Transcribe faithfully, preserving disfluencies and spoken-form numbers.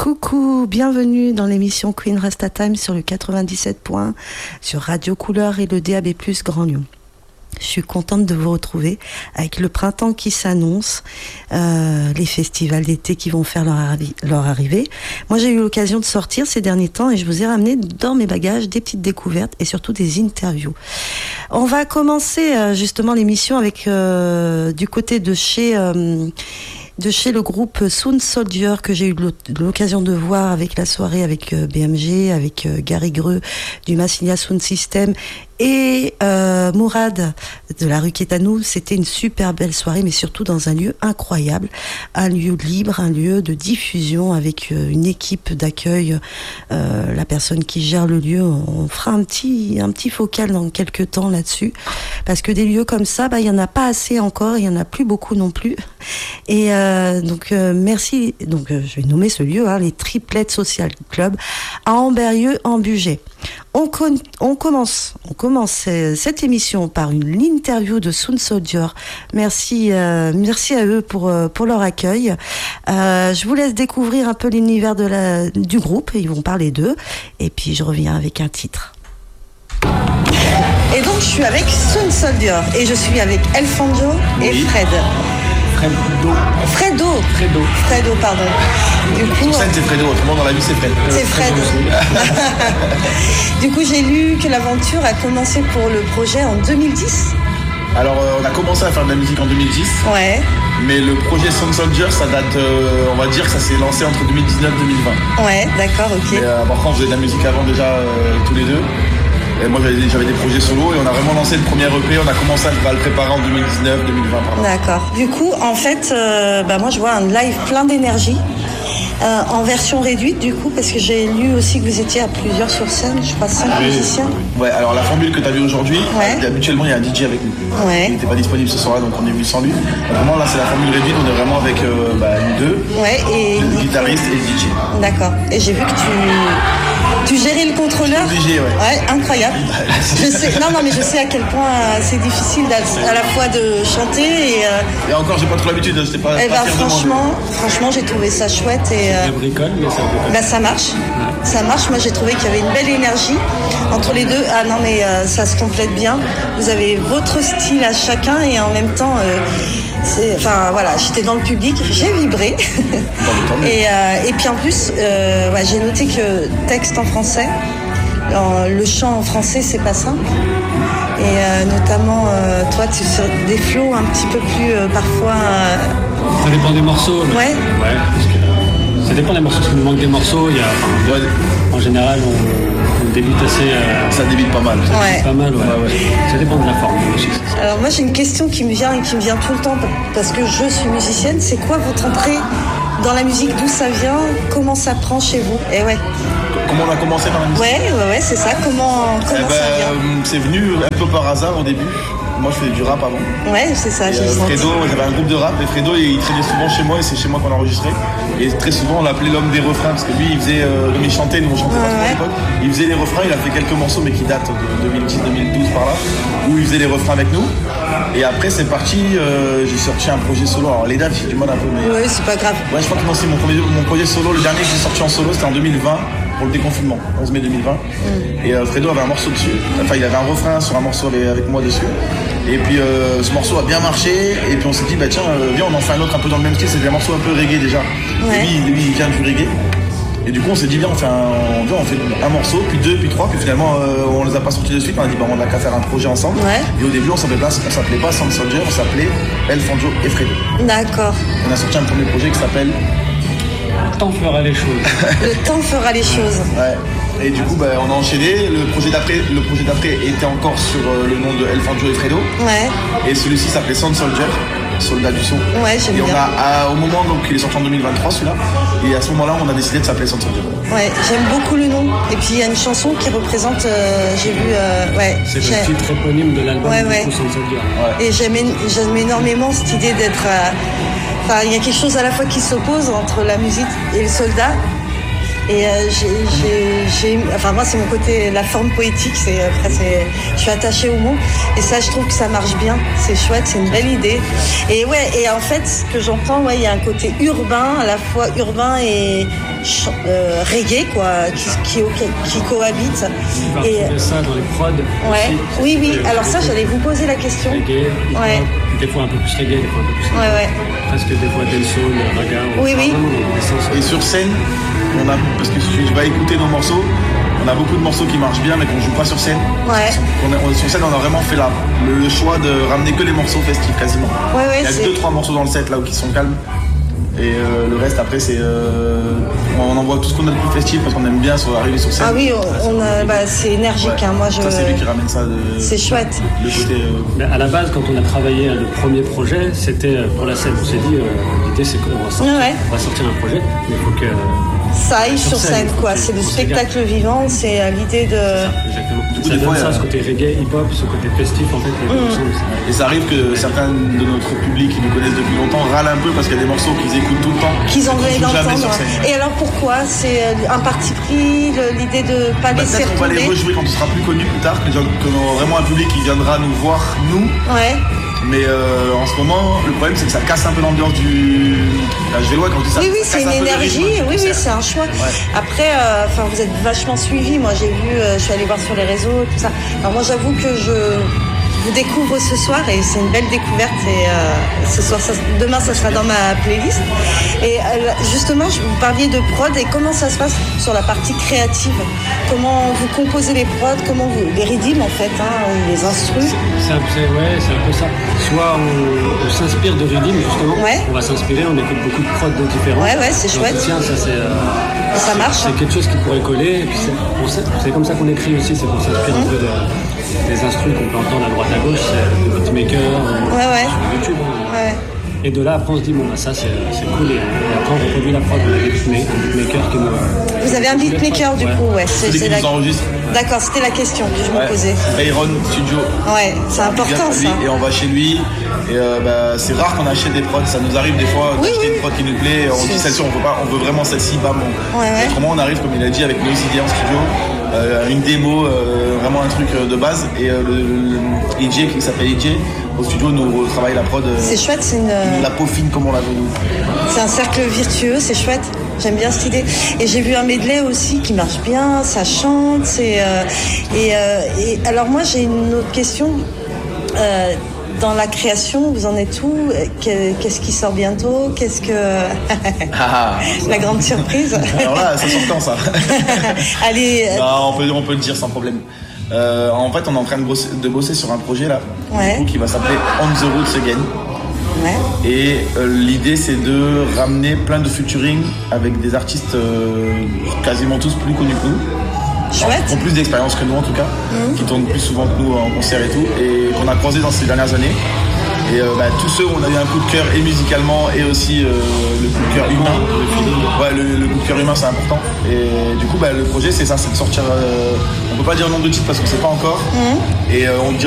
Coucou, bienvenue dans l'émission Queen Rasta Time sur le quatre-vingt-dix-sept point sur Radio Couleur et le D A B plus, Grand Lyon. Je suis contente de vous retrouver avec le printemps qui s'annonce, euh, les festivals d'été qui vont faire leur, arri- leur arrivée. Moi, j'ai eu l'occasion de sortir ces derniers temps et je vous ai ramené dans mes bagages des petites découvertes et surtout des interviews. On va commencer euh, justement l'émission avec euh, du côté de chez... Euh, de chez le groupe Sound Soldier que j'ai eu l'occasion de voir avec la soirée avec B M G, avec Gary Greux du Massilia Sound System et euh, Mourad de la rue Quétanou. C'était une super belle soirée, mais surtout dans un lieu incroyable, un lieu libre, un lieu de diffusion avec une équipe d'accueil. Euh, la personne qui gère le lieu, on fera un petit, un petit focal dans quelques temps là-dessus, parce que des lieux comme ça, bah, il y en a pas assez encore, il y en a plus beaucoup non plus. Et euh, donc euh, merci. Donc euh, je vais nommer ce lieu, hein, les Triplettes Social Club à Amberieu en Bugey. On, con- on commence, on commence euh, cette émission par une interview de Sound Soldier. Merci, euh, merci à eux pour euh, pour leur accueil. Euh, je vous laisse découvrir un peu l'univers de la du groupe. Ils vont parler d'eux et puis je reviens avec un titre. Et donc je suis avec Sound Soldier et je suis avec Elfonjo et oui. Fred. Fredo. Fredo. Fredo. Fredo, pardon. Du coup, sur scène, c'est Fredo. Autrement, dans la vie, c'est Fred. C'est Fred. Du coup, j'ai lu que l'aventure a commencé pour le projet en deux mille dix. Alors, euh, on a commencé à faire de la musique en deux mille dix. Ouais. Mais le projet Sound Soldier, ça date, euh, on va dire, ça s'est lancé entre deux mille dix-neuf et deux mille vingt. Ouais, d'accord, ok. Mais euh, par contre, on faisait de la musique avant déjà, euh, tous les deux. Et moi, j'avais, j'avais des projets solo et on a vraiment lancé le premier E P. On a commencé à le préparer en deux mille dix-neuf deux mille vingt. Pardon. D'accord. Du coup, en fait, euh, bah, moi, je vois un live plein d'énergie. Euh, en version réduite, du coup, parce que j'ai lu aussi que vous étiez à plusieurs sur scène, je crois cinq Oui. musiciens. Ouais, alors la formule que tu as vue aujourd'hui, Ouais. habituellement, il y a un D J avec nous. Ouais. Il n'était pas disponible ce soir-là, donc on est venu sans lui. Vraiment, là, c'est la formule réduite. On est vraiment avec euh, bah, nous deux, Ouais, et le Nico. guitariste et le D J. D'accord. Et j'ai vu que tu, tu gérais le contrôleur. Obligé, ouais. Ouais, incroyable. Je sais, non, non, mais je sais à quel point euh, c'est difficile d'à- à la fois de chanter et. Euh, Et encore, j'ai pas trop l'habitude, je sais pas. eh pas ben, fier de franchement, franchement, j'ai trouvé ça chouette et. Euh, Ça bricole, mais ça bricole. Bah ça marche, ça marche. Moi j'ai trouvé qu'il y avait une belle énergie entre les deux. Ah non mais euh, ça se complète bien. Vous avez votre style à chacun et en même temps, euh, c'est, enfin voilà, j'étais dans le public, j'ai vibré. et, euh, et puis en plus, euh, ouais, j'ai noté que texte en français, en- le chant en français c'est pas simple. Et euh, notamment euh, toi tu sur des flows un petit peu plus euh, parfois. Euh, Ça dépend des morceaux. mais- Ouais. Ouais, parce que ça dépend des morceaux. Parce qu'il nous manque des morceaux. Il y a, enfin, Ouais, en général, on, on débute assez. euh, ça débite pas mal. Ouais. Pas mal, ouais. Ouais, ouais. Ça dépend de la forme aussi. Alors moi j'ai une question qui me vient et qui me vient tout le temps parce que je suis musicienne. C'est quoi votre entrée dans la musique? D'où ça vient? Comment ça prend chez vous? Et ouais, Comment on a commencé dans la musique? ouais, ouais, ouais, c'est ça. Comment, Eh comment ben, ça vient? euh, c'est venu un peu par hasard au début. Moi, je faisais du rap avant. Ouais, c'est ça. Et, J'ai euh, senti. Fredo, j'avais un groupe de rap et Fredo, il traînait souvent chez moi et c'est chez moi qu'on enregistrait. Et très souvent, on l'appelait l'homme des refrains parce que lui, il faisait, euh, comme il chantait, nous on chantait Ouais, pas trop à ouais. l'époque. Il faisait les refrains, il a fait quelques morceaux mais qui datent de deux mille dix deux mille douze par là, où il faisait les refrains avec nous. Et après, c'est parti, euh, j'ai sorti un projet solo. Alors, les dates, j'ai du mal un peu, mais. Ouais, c'est pas grave. Ouais, je crois que non, c'est mon, premier- mon projet solo. Le dernier que j'ai sorti en solo, c'était en deux mille vingt, pour le déconfinement, onze mai deux mille vingt. Mm. Et euh, Fredo avait un morceau dessus. Enfin, il avait un refrain sur un morceau avec, avec moi dessus. Et puis, euh, ce morceau a bien marché. Et puis, on s'est dit, bah tiens, euh, viens, on en fait un autre un peu dans le même style. C'était un morceau un peu reggae déjà. Ouais. Et lui, lui, il vient du reggae. Et du coup, on s'est dit, viens, on fait un, viens, on fait un morceau, puis deux, puis trois. Puis finalement, euh, on les a pas sortis de suite. On a dit, bah, on a qu'à faire un projet ensemble. Ouais. Et au début, on s'appelait pas, on s'appelait pas Sound Soldier, on s'appelait Elfonjo et Fredo. D'accord. On a sorti un premier projet qui s'appelle. Le temps fera les choses. Le temps fera les choses. Ouais. Et du coup, bah, on a enchaîné. Le projet d'après, le projet d'après était encore sur euh, le nom de Elfonjo et Fredo. Ouais. Et celui-ci s'appelait Sound Soldier, soldat du son. Ouais, j'aime Et on bien. a, à- au moment donc il est sorti en deux mille vingt-trois celui-là. Et à ce moment-là, on a décidé de s'appeler Sound Soldier. Ouais, j'aime beaucoup le nom. Et puis il y a une chanson qui représente. euh, j'ai vu. euh, ouais. C'est j'ai- le titre éponyme de l'album Ouais, du ouais. coup, Sound Soldier. Et j'aime, j'aime énormément cette idée d'être. euh, Enfin, il y a quelque chose à la fois qui s'oppose entre la musique et le soldat. Et euh, j'ai, j'ai, j'ai, enfin moi c'est mon côté, la forme poétique, c'est après c'est, je suis attachée aux mots et ça je trouve que ça marche bien, c'est chouette, c'est une belle idée. Et ouais, et en fait ce que j'entends, ouais, il y a un côté urbain, à la fois urbain et euh, reggae quoi, qui, qui, qui, qui cohabitent. Tu vas retrouver ça dans les prods. Ouais, aussi. oui, oui. Et Alors ça, j'allais vous poser la question. Reggae, ouais. Des fois un peu plus reggae, des fois un peu plus reggae. Ouais, ouais. Presque des fois dancehall, raga. Oui, oui. Et sur scène, on a, parce que si je vais écouter nos morceaux, on a beaucoup de morceaux qui marchent bien mais qu'on joue pas sur scène. Ouais. On a, on, sur scène, on a vraiment fait la, le, le choix de ramener que les morceaux festifs quasiment. Ouais, ouais, il y a c'est... deux, trois morceaux dans le set là où qui sont calmes. Et euh, le reste après c'est euh, on envoie tout ce qu'on a de plus festif parce qu'on aime bien sur, arriver sur scène. Ah oui, on, on a, bah, c'est énergique. Ouais. Hein. Moi, je... Ça c'est lui qui ramène ça. De, c'est chouette. Le côté. Euh... Mais à la base, quand on a travaillé le premier projet, c'était pour la scène. On s'est dit, euh, l'idée c'est qu'on va sortir, ouais. on va sortir un projet, mais il faut que ça aille sur, sur scène, scène quoi. C'est le spectacle vivant, c'est l'idée de. Exactement. Du coup, ça des donne fois, ça, euh... ce côté reggae, hip-hop, ce côté festif en fait. Les mmh. Et ça arrive que certains de notre public qui nous connaissent depuis longtemps râlent un peu parce qu'il y a des morceaux qu'ils écoutent tout le temps. Qu'ils ont envie d'entendre. Et alors pourquoi? C'est un parti pris, l'idée de pas bah, laisser retomber. On va les rejouer quand on sera plus connu plus tard, que qu'on aura vraiment un public qui viendra nous voir nous. Ouais. Mais euh, en ce moment, le problème c'est que ça casse un peu l'ambiance du. Là, je vais loin quand je dis ça. Oui, oui, c'est une énergie. Oui, oui, c'est un choix. Ouais. Après, enfin, euh, vous êtes vachement suivis. Moi, j'ai vu, euh, je suis allée voir sur les réseaux, tout ça. Alors moi, j'avoue que je vous découvre ce soir et c'est une belle découverte. Et euh, ce soir, ça, demain, ça sera dans ma playlist. Et euh, justement, vous parliez de prod et comment ça se passe sur la partie créative. Comment vous composez les prods, comment vous les rythmes en fait, hein, les instrus. C'est un, ouais, c'est un peu ça. Soit on, on s'inspire de rythme justement. Ouais. On va s'inspirer, on écoute beaucoup de prods différents. Ouais, ouais, c'est chouette. Tiens, ça c'est. Euh, ça marche. C'est quelque chose qui pourrait coller. Et puis c'est, on sait, c'est comme ça qu'on écrit aussi, c'est qu'on s'inspire mmh. un peu de, des instrus qu'on peut entendre à droite à gauche, de beatmaker, ouais, ouais. sur YouTube. Hein. Ouais. Et de là, après, on se dit, bon, bah, ça, c'est, c'est cool. Et, et après, on reproduit la prod. On a des beatmakers qui nous. Vous avez un beatmaker, du coup, ouais. C'est, c'est la... enregistre. D'accord, c'était la question que je ouais. me posais. Byron Studio. Ouais, c'est important, ça. Et on va chez lui. Et euh, bah, c'est rare qu'on achète des prods. Ça nous arrive des fois oui, d'acheter oui. une prod qui nous plaît. On c'est... dit celle-ci, on veut pas, on veut vraiment celle-ci. Bam. On... Ouais, ouais. Autrement, on arrive, comme il a dit, avec nos idées en studio. Euh, une démo, euh, vraiment un truc de base. Et euh, le, le E J qui s'appelle E J au studio nous travaille la prod. Euh, c'est chouette, c'est une. La peaufine comme on l'a voulu. C'est un cercle virtueux, c'est chouette. J'aime bien cette idée. Et j'ai vu un medley aussi qui marche bien, ça chante. C'est, euh, et, euh, et alors moi j'ai une autre question. Euh, Dans la création, vous en êtes où? Qu'est-ce qui sort bientôt? Qu'est-ce que... La grande surprise. Alors là, c'est sortant ça. Allez. Non, on peut, on peut le dire sans problème. Euh, en fait, on est en train de bosser, de bosser sur un projet là, ouais. du coup, qui va s'appeler On the Roots Again. Ouais. Et euh, l'idée, c'est de ramener plein de featuring avec des artistes euh, quasiment tous plus connus que nous. Chouette. Qui ont plus d'expérience que nous en tout cas, mmh. qui tournent plus souvent que nous en concert et tout, et qu'on a croisé dans ces dernières années. Et euh, bah, tous ceux où on a eu un coup de cœur et musicalement et aussi euh, le coup de cœur humain. Le, ouais, le, le coup de cœur humain c'est important. Et du coup bah, le projet c'est ça, c'est de sortir. Euh, on peut pas dire le nombre de titres parce qu'on sait pas encore. Mmh. Et euh, on